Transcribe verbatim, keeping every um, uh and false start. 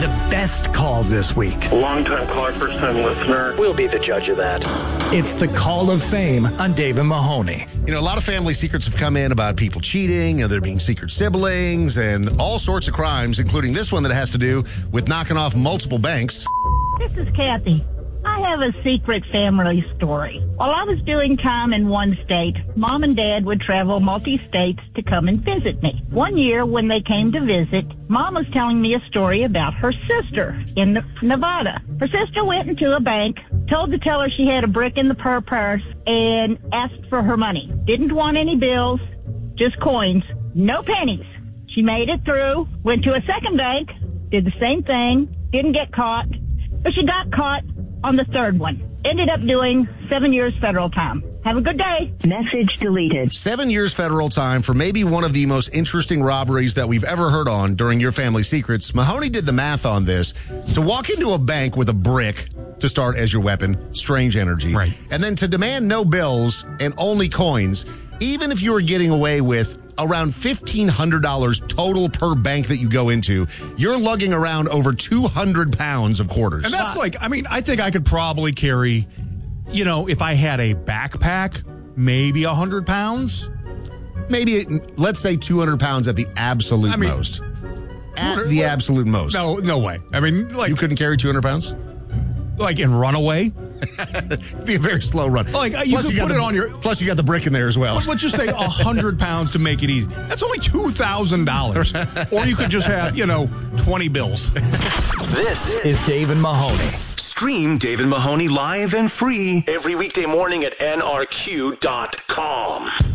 the best call this week. Long-time caller, first-time listener. We'll be the judge of that. It's the Call of Fame on Dave and Mahoney. You know, a lot of family secrets have come in about people cheating, and there being secret siblings, and all sorts of crimes, including this one that has to do with knocking off multiple banks. This is Kathy. I have a secret family story. While I was doing time in one state, Mom and Dad would travel multi-states to come and visit me. One year when they came to visit, Mom was telling me a story about her sister in Nevada. Her sister went into a bank, told the teller she had a brick in the her purse, and asked for her money. Didn't want any bills, just coins, no pennies. She made it through, went to a second bank, did the same thing, didn't get caught, but she got caught on the third one. Ended up doing seven years federal time. Have a good day. Message deleted. Seven years federal time for maybe one of the most interesting robberies that we've ever heard on during Your Family Secrets. Mahoney did the math on this. To walk into a bank with a brick to start as your weapon, strange energy. Right. And then to demand no bills and only coins, even if you were getting away with around fifteen hundred dollars total per bank that you go into, you're lugging around over two hundred pounds of quarters. And that's like, I mean, I think I could probably carry, you know, if I had a backpack, maybe one hundred pounds. Maybe, let's say two hundred pounds at the absolute I mean, most. At the absolute most. No, no way. I mean, like. You couldn't carry two hundred pounds? Like in Runaway? It'd be a very slow run. Like, you plus could you got put the, it on your. Plus, you got the brick in there as well. Let's just say one hundred pounds to make it easy. That's only two thousand dollars. Or you could just have, you know, twenty bills. This is Dave and Mahoney. Stream Dave and Mahoney live and free every weekday morning at N R Q dot com.